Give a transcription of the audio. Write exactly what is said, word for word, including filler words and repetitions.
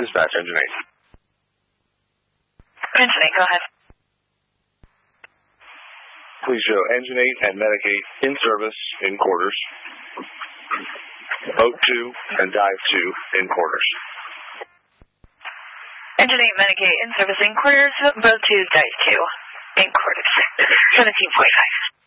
Dispatch, Engine eight. Engine eight, go ahead. Please show Engine eight and Medic eight in service in quarters. Boat two and Dive two in quarters. Engine eight, Medic eight in service in quarters. Boat two, Dive two in quarters. seventeen forty-five.